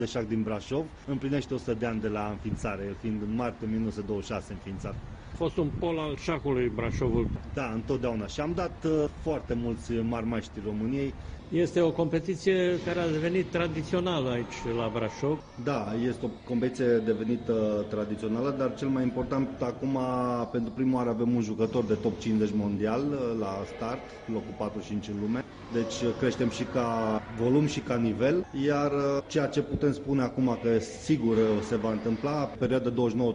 de șac din Brașov împlinește 100 de ani de la înființare, fiind în martie 1926 înființat. A fost un pol al șahului Brașovul. Da, întotdeauna. Și am dat foarte mulți mari maestri României. Este o competiție care a devenit tradițională aici la Brașov. Da, este o competiție devenită tradițională, dar cel mai important acum, pentru prima oară avem un jucător de top 50 mondial la start, locul 45 în lume. Deci creștem și ca volum și ca nivel, iar ceea ce putem spune acum că sigur se va întâmpla, perioada 29-31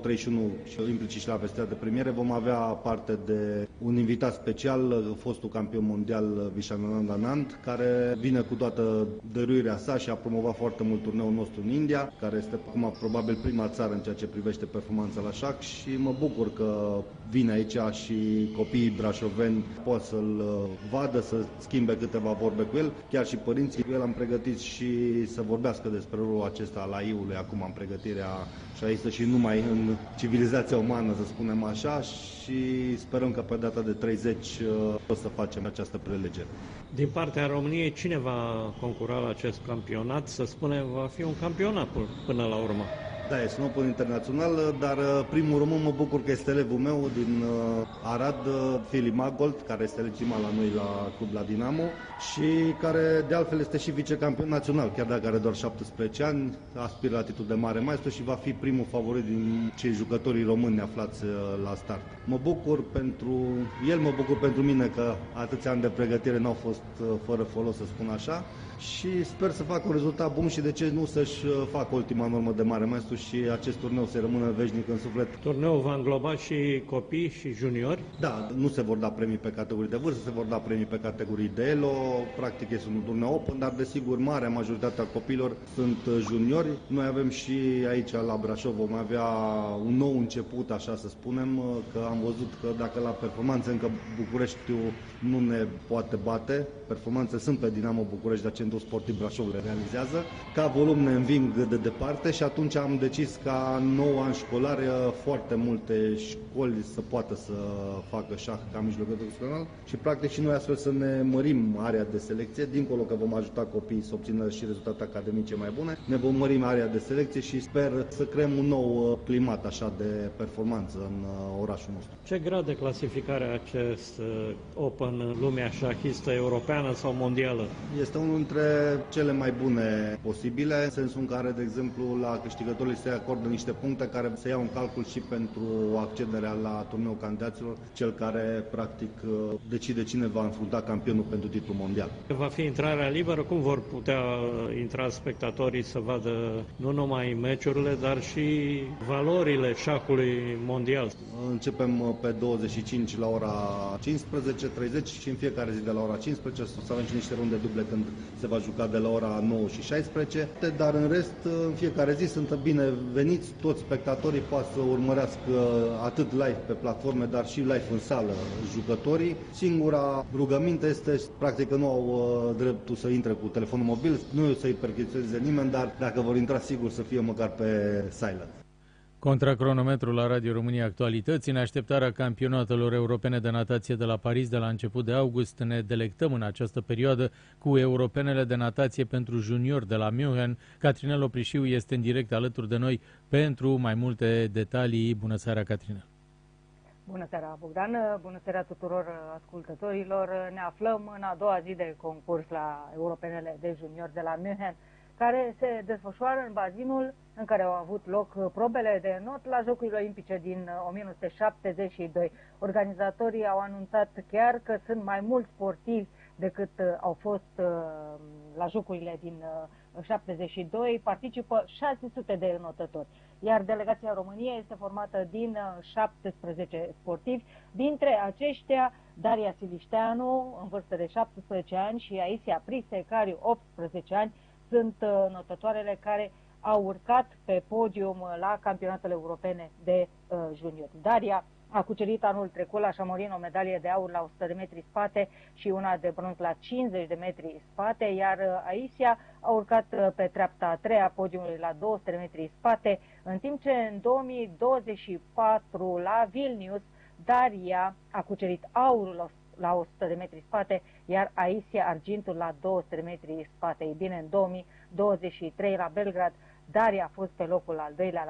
și implicit și la vestirea de premiere, vom avea parte de un invitat special, fostul campion mondial Viswanathan Anand, care vine cu toată dăruirea sa și a promovat foarte mult turneul nostru în India, care este acum probabil prima țară în ceea ce privește performanța la șac și mă bucur că vine aici și copiii brașoveni pot să-l vadă, să schimbe câteva vorbe cu el, chiar și părinții. El am pregătit și să vorbească despre rolul acesta al AI-ului acum în pregătirea și aici și numai în civilizația umană, să spunem așa, și sperăm că pe data de 30 o să facem această prelegere. Din partea României, cine va concura la acest campionat? Să spunem, va fi un campionat până la urmă. Da, este un Open internațional, dar primul român mă bucur că este elevul meu din Arad, Filip Magold, care este legitima la noi la club la Dinamo și care de altfel este și vicecampion național, chiar dacă are doar 17 ani, aspiră la titlul de mare maestru și va fi primul favorit din cei jucătorii români aflați la start. Mă bucur pentru el, mă bucur pentru mine că atâția ani de pregătire n-au fost fără folos, să spun așa, și sper să facă un rezultat bun și de ce nu să-și facă ultima normă de mare maestru și acest turneu să rămână veșnic în suflet. Turneul va îngloba și copii și juniori? Da, nu se vor da premii pe categorii de vârstă, se vor da premii pe categorii de ELO, practic este un turneu open, dar desigur marea majoritatea copiilor sunt juniori. Noi avem și aici la Brașov, vom avea un nou început, așa să spunem, că am văzut că dacă la performanță încă Bucureștiul nu ne poate bate, performanțe sunt pe Dinamo București, dar Centrul Sportiv Brașov le realizează, ca volum ne înving de departe și atunci am decis ca în 9 ani școlar foarte multe școli să poată să facă șah ca mijloc educațional și practic și noi astfel să ne mărim area de selecție, dincolo că vom ajuta copiii să obțină și rezultate academice mai bune, ne vom mări area de selecție și sper să creăm un nou climat așa de performanță în orașul nostru. Ce grad de clasificare are acest Open în lumea șahistă europeană sau mondială? Este unul dintre cele mai bune posibile, în sensul în care, de exemplu, la câștigătorii se acordă niște puncte care se iau în calcul și pentru accederea la turneul candidaților, cel care, practic, decide cine va înfrunta campionul pentru titlul mondial. Va fi intrarea liberă? Cum vor putea intra spectatorii să vadă nu numai meciurile, dar și valorile șahului mondial? Începem pe 25 la ora 15:30 și în fiecare zi de la ora 15 să avem și niște runde duble când se va juca de la ora 9 și 16, dar în rest, în fiecare zi sunt bineveniți, toți spectatorii pot să urmărească atât live pe platforme, dar și live în sală jucătorii. Singura rugăminte este, practic, că nu au dreptul să intre cu telefonul mobil, nu să-i perchețeze nimeni, dar dacă vor intra, sigur să fie măcar pe silent. Contracronometru la Radio România Actualități. În așteptarea campionatelor europene de natație de la Paris de la început de august, ne delectăm în această perioadă cu europenele de natație pentru juniori de la München. Catrinel Oprișiu este în direct alături de noi pentru mai multe detalii. Bună seara, Catrina! Bună seara, Bogdan! Bună seara tuturor ascultătorilor! Ne aflăm în a doua zi de concurs la europenele de juniori de la München, care se desfășoară în bazinul în care au avut loc probele de not la Jocurile Olimpice din 1972. Organizatorii au anunțat chiar că sunt mai mulți sportivi decât au fost la Jocurile din 72, participă 600 de notători, iar delegația României este formată din 17 sportivi, dintre aceștia Daria Silișteanu, în vârstă de 17 ani, și Aisia Prisecariu, 18 ani, sunt notătoarele care au urcat pe podium la campionatele europene de juniori. Daria a cucerit anul trecut la Chamorin o medalie de aur la 100 de metri spate și una de bronz la 50 de metri spate, iar Aisia a urcat pe treapta a treia podiumului la 200 de metri spate, în timp ce în 2024 la Vilnius Daria a cucerit aurul la 100 de metri spate, iar Aisia argintul la 200 de metri spate. Ei bine, în 2023 la Belgrad, Daria a fost pe locul al doilea